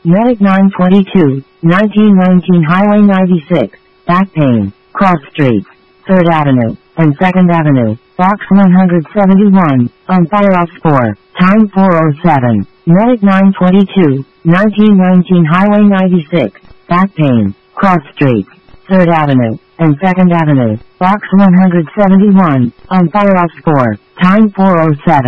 Medic 922, 1919 Highway 96, back pain, cross streets, 3rd Avenue, and 2nd Avenue, box 171, on fire off 4, time 4:07. Medic 922, 1919 Highway 96, back pain, cross streets, 3rd Avenue, and 2nd Avenue, box 171, on fire off 4, time 4:07.